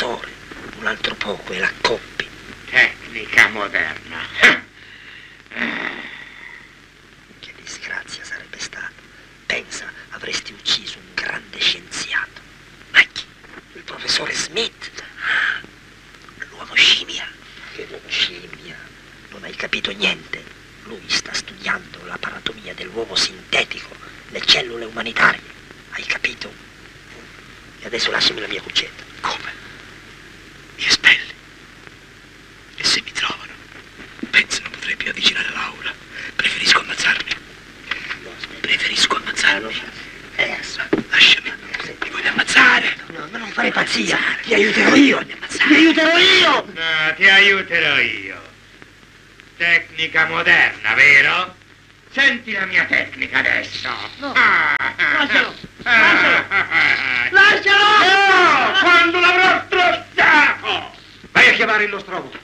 professore. Un altro poco e l'accoppi. Tecnica moderna. Che disgrazia sarebbe stata. Pensa, avresti ucciso un grande scienziato. Ma chi? Il professore Smith. L'uomo scimmia. Che uomo scimmia? Non hai capito niente. Lui sta studiando l'aparatomia dell'uovo sintetico, le cellule umanitarie. Hai capito? E adesso lasciami la mia cuccetta. Come? Mi espelli? E se mi trovano? Penso non potrei più avvicinare Laura. Preferisco ammazzarmi. Preferisco ammazzarmi. Lasciami. Mi voglio ammazzare. No, ma non fare pazzia. Ti aiuterò io. Ti aiuterò io. No, ti aiuterò io. Tecnica moderna, vero? Senti la mia tecnica adesso. No. Lascialo. Lascialo. Lascialo. No, quando l'avrò strozzato. Vai a chiamare il nostro uomo.